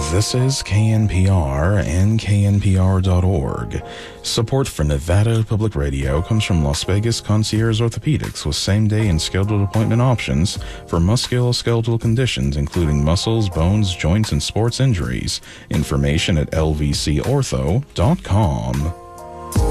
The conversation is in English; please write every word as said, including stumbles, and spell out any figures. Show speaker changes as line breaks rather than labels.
This is K N P R and K N P R dot org. Support for Nevada Public Radio comes from Las Vegas Concierge Orthopedics with same-day and scheduled appointment options for musculoskeletal conditions including muscles, bones, joints, and sports injuries. Information at L V C ortho dot com.